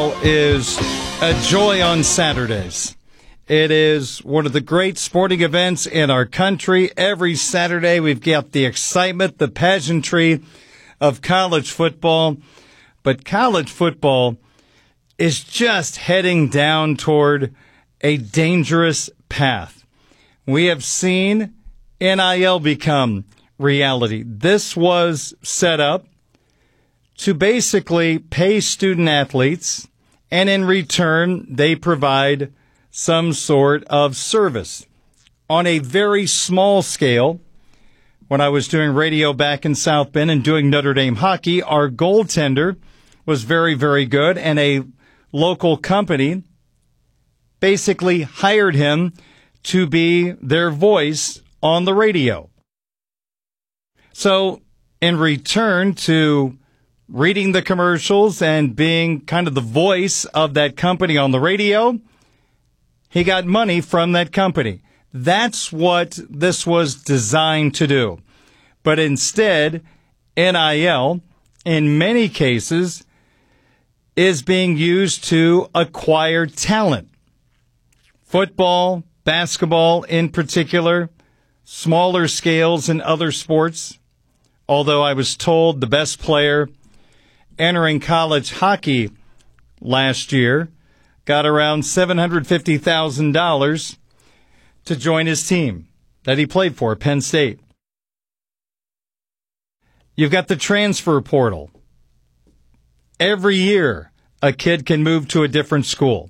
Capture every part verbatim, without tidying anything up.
Is a joy on Saturdays. It is one of the great sporting events in our country. Every Saturday we've got the excitement, the pageantry of college football. But college football is just heading down toward a dangerous path. We have seen N I L become reality. This was set up to basically pay student athletes, and in return, they provide some sort of service. On a very small scale, when I was doing radio back in South Bend and doing Notre Dame hockey, our goaltender was very, very good, and a local company basically hired him to be their voice on the radio. So, in return to reading the commercials and being kind of the voice of that company on the radio, he got money from that company. That's what this was designed to do. But instead, N I L, in many cases, is being used to acquire talent. Football, basketball in particular, smaller scales in other sports. Although I was told the best player entering college hockey last year got around seven hundred fifty thousand dollars to join his team that he played for, Penn State. You've got the transfer portal. Every year, a kid can move to a different school.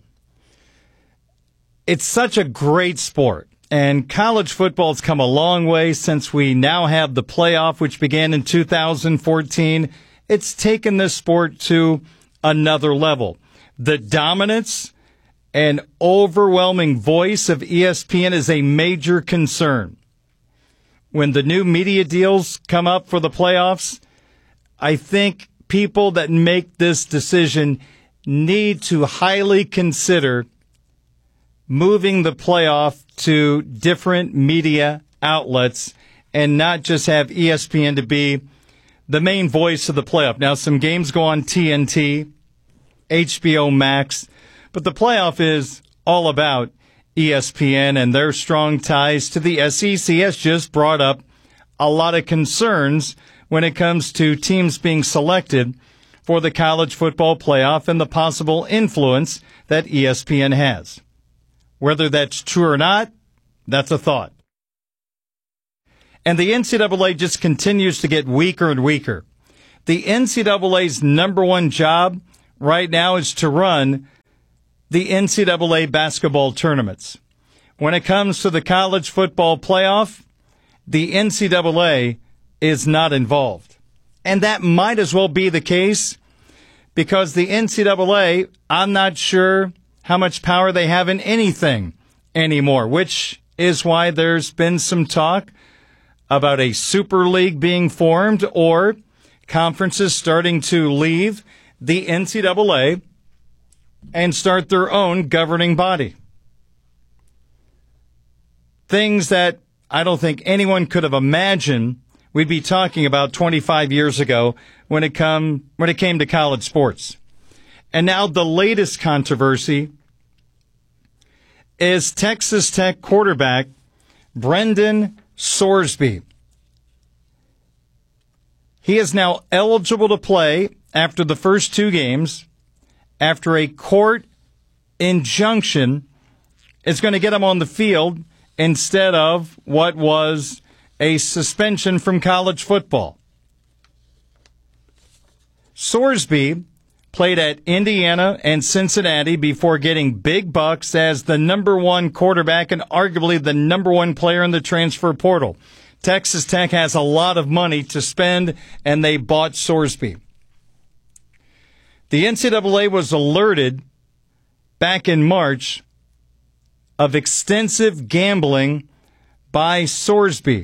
It's such a great sport. And college football's come a long way since we now have the playoff, which began in two thousand fourteen. It's taken this sport to another level. The dominance and overwhelming voice of E S P N is a major concern. When the new media deals come up for the playoffs, I think people that make this decision need to highly consider moving the playoff to different media outlets and not just have E S P N to be the main voice of the playoff. Now, some games go on T N T, H B O Max, but the playoff is all about E S P N, and their strong ties to the S E C has just brought up a lot of concerns when it comes to teams being selected for the college football playoff and the possible influence that E S P N has. Whether that's true or not, that's a thought. And the N C double A just continues to get weaker and weaker. The N C double A's number one job right now is to run the N C double A basketball tournaments. When it comes to the college football playoff, the N C double A is not involved. And that might as well be the case because the N C double A, I'm not sure how much power they have in anything anymore, which is why there's been some talk about a super league being formed or conferences starting to leave the N C double A and start their own governing body. Things that I don't think anyone could have imagined we'd be talking about twenty-five years ago when it come when it came to college sports. And now the latest controversy is Texas Tech quarterback Brendan Sorsby. He is now eligible to play after the first two games after a court injunction is going to get him on the field instead of what was a suspension from college football. Sorsby played at Indiana and Cincinnati before getting big bucks as the number one quarterback and arguably the number one player in the transfer portal. Texas Tech has a lot of money to spend, and they bought Sorsby. The N C double A was alerted back in March of extensive gambling by Sorsby.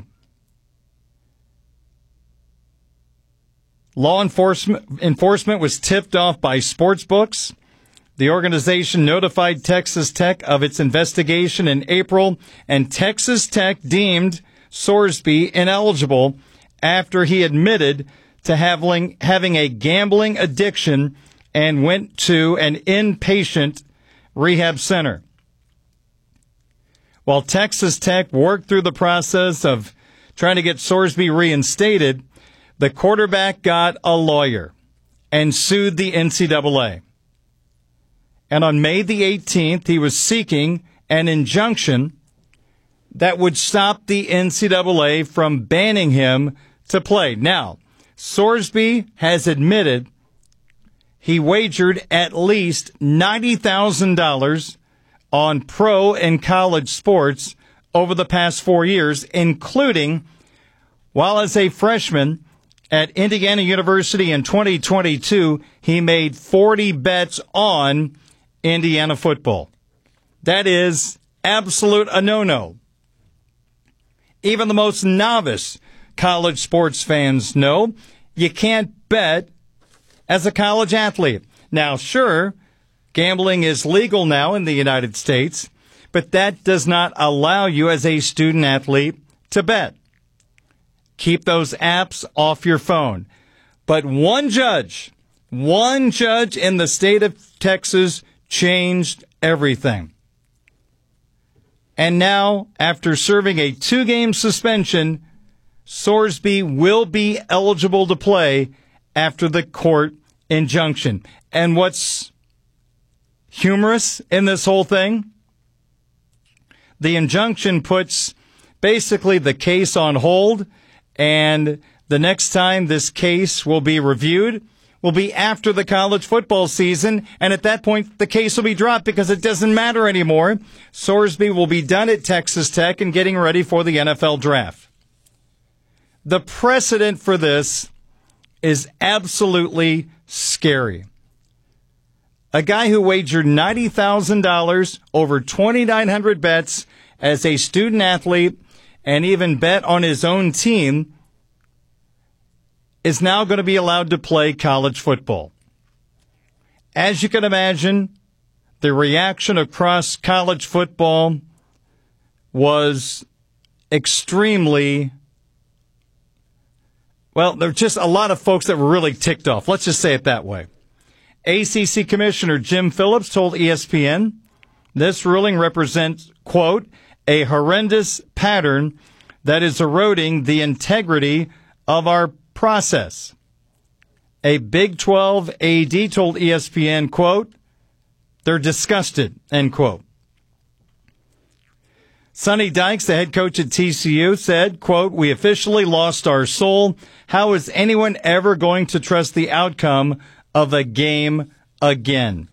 Law enforcement enforcement was tipped off by sportsbooks. The organization notified Texas Tech of its investigation in April, and Texas Tech deemed Sorsby ineligible after he admitted to having, having a gambling addiction and went to an inpatient rehab center. While Texas Tech worked through the process of trying to get Sorsby reinstated, the quarterback got a lawyer and sued the N C double A. And on May the eighteenth, he was seeking an injunction that would stop the N C double A from banning him to play. Now, Sorsby has admitted he wagered at least ninety thousand dollars on pro and college sports over the past four years, including while as a freshman at Indiana University in twenty twenty-two, he made forty bets on Indiana football. That is absolute a no-no. Even the most novice college sports fans know you can't bet as a college athlete. Now, sure, gambling is legal now in the United States, but that does not allow you as a student athlete to bet. Keep those apps off your phone. But one judge, one judge in the state of Texas changed everything. And now, after serving a two-game suspension, Sorsby will be eligible to play after the court injunction. And what's humorous in this whole thing? The injunction puts basically the case on hold, and the next time this case will be reviewed will be after the college football season, and at that point the case will be dropped because it doesn't matter anymore. Sorsby will be done at Texas Tech and getting ready for the N F L draft. The precedent for this is absolutely scary. A guy who wagered ninety thousand dollars over twenty-nine hundred bets as a student athlete and even bet on his own team is now going to be allowed to play college football. As you can imagine, the reaction across college football was extremely, well, there were just a lot of folks that were really ticked off. Let's just say it that way. A C C Commissioner Jim Phillips told E S P N this ruling represents, quote, a horrendous pattern that is eroding the integrity of our process. A Big twelve A D told E S P N, quote, they're disgusted, end quote. Sonny Dykes, the head coach at T C U, said, quote, we officially lost our soul. How is anyone ever going to trust the outcome of a game again?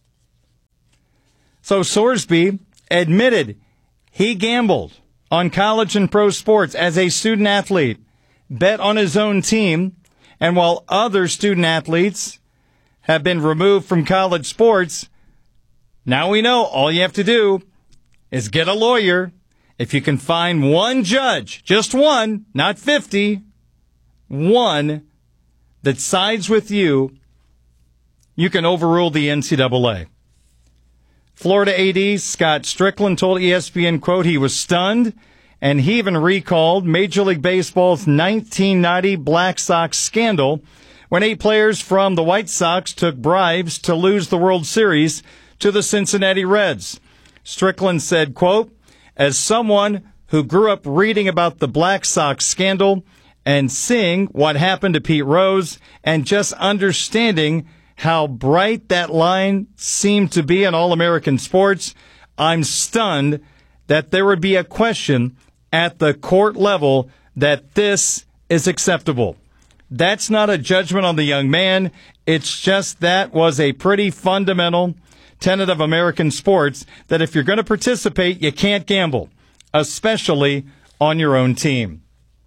So Sorsby admitted he gambled on college and pro sports as a student athlete, bet on his own team, and while other student athletes have been removed from college sports, now we know all you have to do is get a lawyer. If you can find one judge, just one, not fifty, one that sides with you, you can overrule the N C double A. Florida A D Scott Strickland told E S P N, quote, he was stunned, and he even recalled Major League Baseball's nineteen ninety Black Sox scandal when eight players from the White Sox took bribes to lose the World Series to the Cincinnati Reds. Strickland said, quote, as someone who grew up reading about the Black Sox scandal and seeing what happened to Pete Rose and just understanding how bright that line seemed to be in All-American sports, I'm stunned that there would be a question at the court level that this is acceptable. That's not a judgment on the young man. It's just that was a pretty fundamental tenet of American sports that if you're going to participate, you can't gamble, especially on your own team.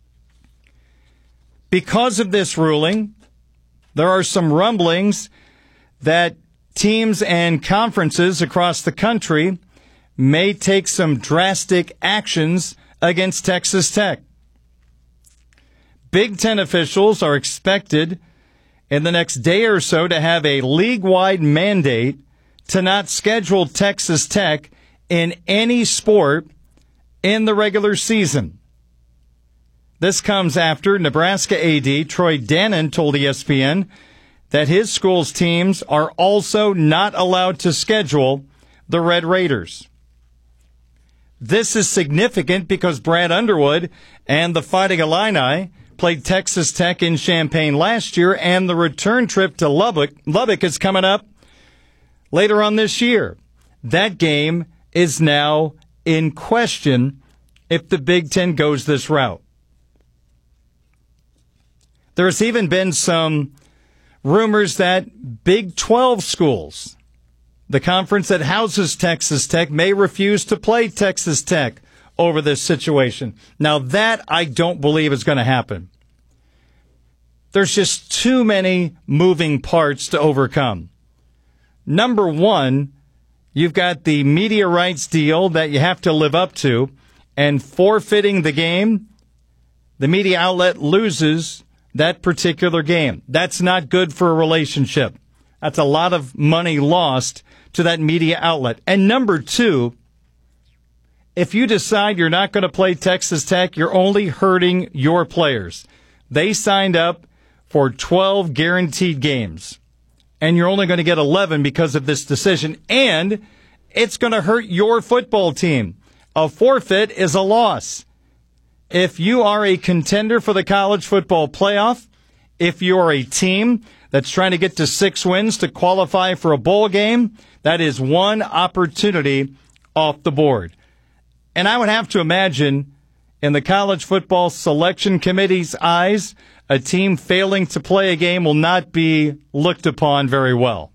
Because of this ruling, there are some rumblings that teams and conferences across the country may take some drastic actions against Texas Tech. Big Ten officials are expected in the next day or so to have a league-wide mandate to not schedule Texas Tech in any sport in the regular season. This comes after Nebraska A D Troy Dannon told E S P N that his school's teams are also not allowed to schedule the Red Raiders. This is significant because Brad Underwood and the Fighting Illini played Texas Tech in Champaign last year, and the return trip to Lubbock, Lubbock is coming up later on this year. That game is now in question if the Big Ten goes this route. There's even been some rumors that Big twelve schools, the conference that houses Texas Tech, may refuse to play Texas Tech over this situation. Now, that I don't believe is going to happen. There's just too many moving parts to overcome. Number one, you've got the media rights deal that you have to live up to, and forfeiting the game, the media outlet loses that particular game. That's not good for a relationship. That's a lot of money lost to that media outlet. And number two, if you decide you're not going to play Texas Tech, you're only hurting your players. They signed up for twelve guaranteed games, and you're only going to get eleven because of this decision, and it's going to hurt your football team. A forfeit is a loss. If you are a contender for the college football playoff, if you are a team that's trying to get to six wins to qualify for a bowl game, that is one opportunity off the board. And I would have to imagine, in the college football selection committee's eyes, a team failing to play a game will not be looked upon very well.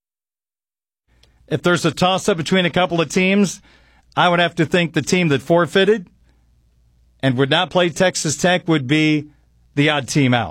If there's a toss-up between a couple of teams, I would have to think the team that forfeited and would not play Texas Tech would be the odd team out.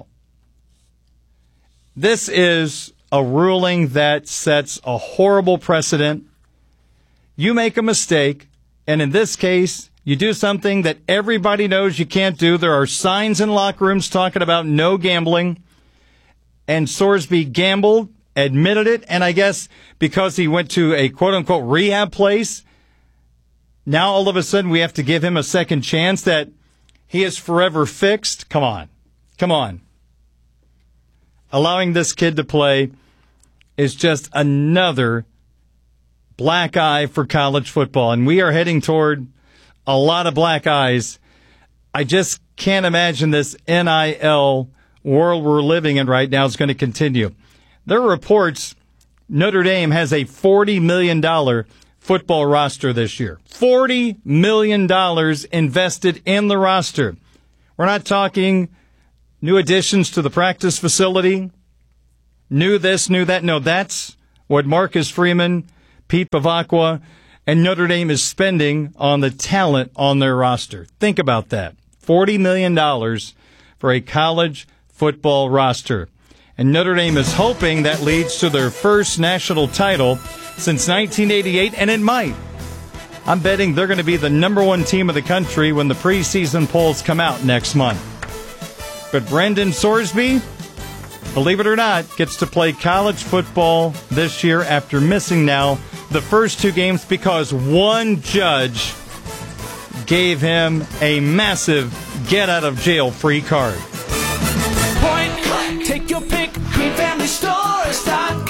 This is a ruling that sets a horrible precedent. You make a mistake, and in this case, you do something that everybody knows you can't do. There are signs in locker rooms talking about no gambling, and Sorsby gambled, admitted it, and I guess because he went to a quote-unquote rehab place, now all of a sudden we have to give him a second chance that he is forever fixed. Come on. Come on. Allowing this kid to play is just another black eye for college football. And we are heading toward a lot of black eyes. I just can't imagine this N I L world we're living in right now is going to continue. There are reports Notre Dame has a forty million dollars football roster this year. forty million dollars invested in the roster. We're not talking new additions to the practice facility, new this, new that. No, that's what Marcus Freeman, Pete Bavacqua, and Notre Dame is spending on the talent on their roster. Think about that. forty million dollars for a college football roster. And Notre Dame is hoping that leads to their first national title since nineteen eighty-eight, and it might. I'm betting they're going to be the number one team of the country when the preseason polls come out next month. But Brendan Sorsby, believe it or not, gets to play college football this year after missing now the first two games because one judge gave him a massive get-out-of-jail-free card. Point click, take your pick, green family stores dot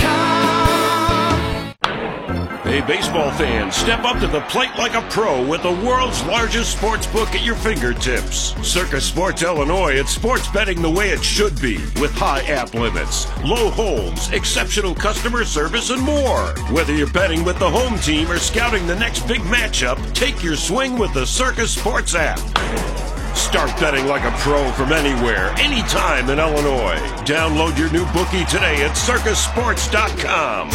com. Hey, baseball fans, step up to the plate like a pro with the world's largest sports book at your fingertips. Circa Sports Illinois, it's sports betting the way it should be, with high app limits, low holds, exceptional customer service, and more. Whether you're betting with the home team or scouting the next big matchup, take your swing with the Circa Sports app. Start betting like a pro from anywhere, anytime in Illinois. Download your new bookie today at circa sports dot com.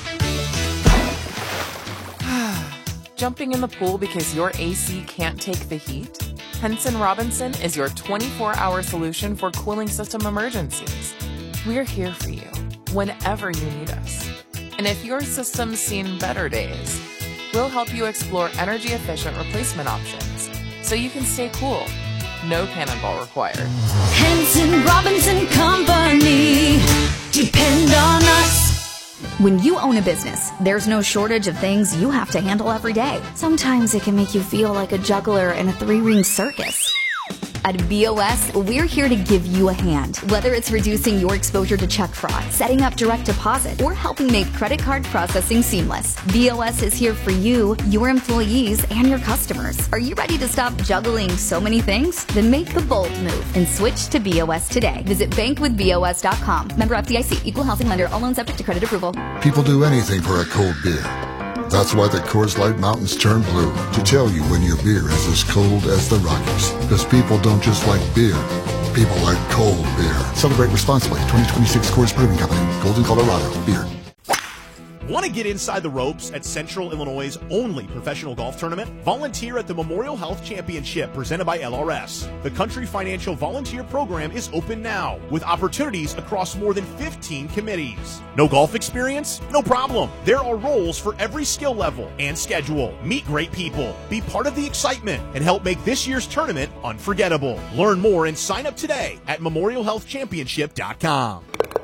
Jumping in the pool because your A C can't take the heat? Henson Robinson is your twenty-four hour solution for cooling system emergencies. We're here for you whenever you need us. And if your system's seen better days, we'll help you explore energy-efficient replacement options so you can stay cool. No cannonball required. Henson Robinson Company. Depend on us. When you own a business, there's no shortage of things you have to handle every day. Sometimes it can make you feel like a juggler in a three-ring circus. At B O S, we're here to give you a hand. Whether it's reducing your exposure to check fraud, setting up direct deposit, or helping make credit card processing seamless, B O S is here for you, your employees, and your customers. Are you ready to stop juggling so many things? Then make the bold move and switch to B O S today. Visit bank with B O S dot com. Member F D I C. Equal housing lender. All loans subject to credit approval. People do anything for a cold beer. That's why the Coors Light Mountains turn blue, to tell you when your beer is as cold as the Rockies. Because people don't just like beer, people like cold beer. Celebrate responsibly. twenty twenty-six Coors Brewing Company, Golden, Colorado. Beer. Want to get inside the ropes at Central Illinois' only professional golf tournament? Volunteer at the Memorial Health Championship presented by L R S. The Country Financial Volunteer Program is open now with opportunities across more than fifteen committees. No golf experience? No problem. There are roles for every skill level and schedule. Meet great people, be part of the excitement, and help make this year's tournament unforgettable. Learn more and sign up today at memorial health championship dot com.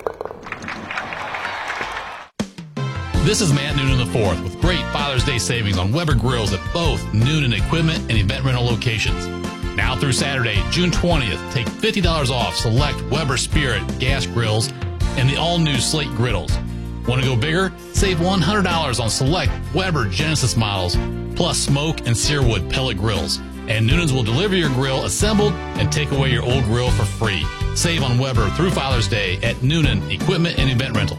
This is Matt Noonan the fourth with great Father's Day savings on Weber grills at both Noonan Equipment and Event Rental locations. Now through Saturday, June twentieth, take fifty dollars off select Weber Spirit gas grills and the all-new Slate griddles. Want to go bigger? Save one hundred dollars on select Weber Genesis models, plus smoke and Searwood pellet grills. And Noonan's will deliver your grill assembled and take away your old grill for free. Save on Weber through Father's Day at Noonan Equipment and Event Rental.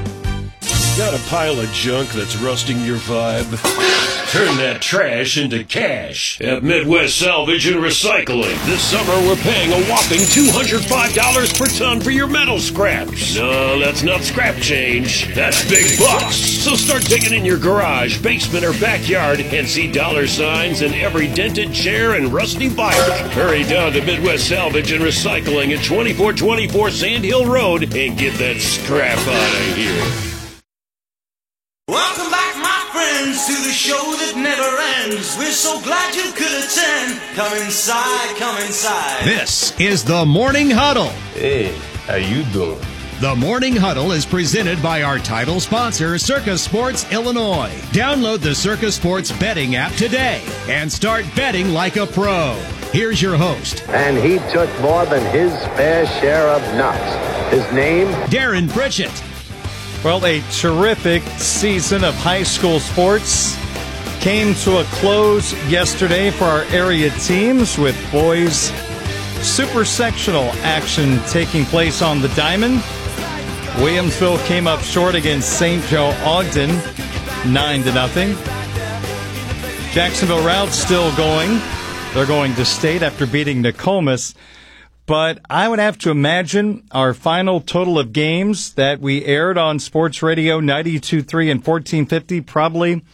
Got a pile of junk that's rusting your vibe? Turn that trash into cash at Midwest Salvage and Recycling. This summer, we're paying a whopping two hundred five dollars per ton for your metal scraps. No, that's not scrap change. That's big bucks. So start digging in your garage, basement, or backyard and see dollar signs in every dented chair and rusty bike. Hurry down to Midwest Salvage and Recycling at twenty-four twenty-four Sand Hill Road and get that scrap out of here. Welcome back, my friends, to the show that never ends. We're so glad you could attend. Come inside, come inside. This is the Morning Huddle. Hey, how you doing? The Morning Huddle is presented by our title sponsor, Circa Sports Illinois. Download the Circa Sports betting app today and start betting like a pro. Here's your host. And he took more than his fair share of nuts. His name? Darren Pritchett. Well, a terrific season of high school sports came to a close yesterday for our area teams with boys super sectional action taking place on the diamond. Williamsville came up short against Saint Joe Ogden, nine to nothing. Jacksonville Routes still going. They're going to state after beating Nokomis. But I would have to imagine our final total of games that we aired on Sports Radio ninety-two point three and fourteen fifty probably